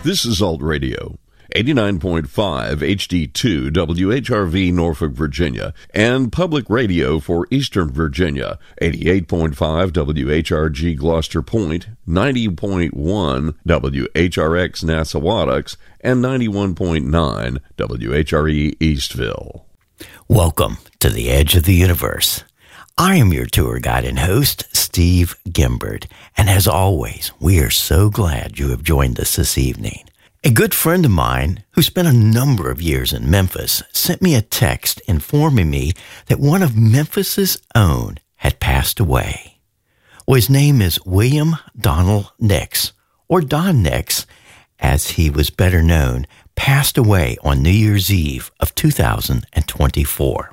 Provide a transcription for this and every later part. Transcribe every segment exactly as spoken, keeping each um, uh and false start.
This is Alt Radio, eighty-nine point five H D two W H R V Norfolk, Virginia, and Public Radio for Eastern Virginia, eighty-eight point five W H R G Gloucester Point, ninety point one W H R X Nassawadox, and ninety-one point nine W H R E Eastville. Welcome to the Edge of the Universe. I am your tour guide and host, Steve Gimbard, and as always, we are so glad you have joined us this evening. A good friend of mine who spent a number of years in Memphis sent me a text informing me that one of Memphis's own had passed away. Well, his name is William Donald Nix, or Don Nix, as he was better known, passed away on New Year's Eve of two thousand twenty-four.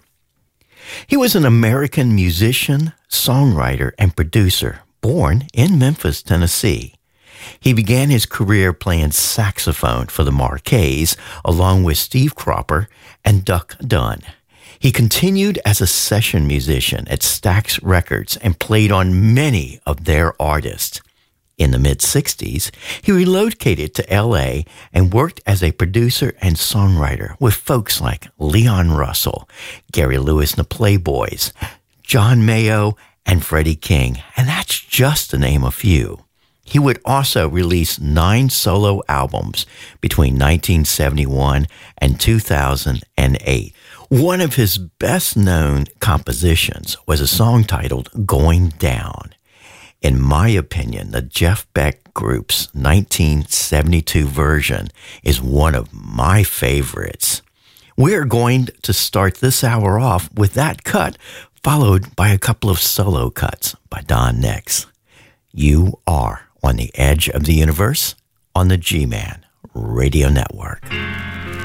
He was an American musician, songwriter, and producer born in Memphis, Tennessee. He began his career playing saxophone for the Marqués, along with Steve Cropper and Duck Dunn. He continued as a session musician at Stax Records and played on many of their artists. In the mid-sixties, he relocated to L A and worked as a producer and songwriter with folks like Leon Russell, Gary Lewis and the Playboys, John Mayo, and Freddie King, and that's just to name a few. He would also release nine solo albums between nineteen seventy-one and two thousand eight. One of his best-known compositions was a song titled Going Down. In my opinion, the Jeff Beck Group's nineteen seventy-two version is one of my favorites. We're going to start this hour off with that cut, followed by a couple of solo cuts by Don Nix. You are on the Edge of the Universe on the G-Man Radio Network.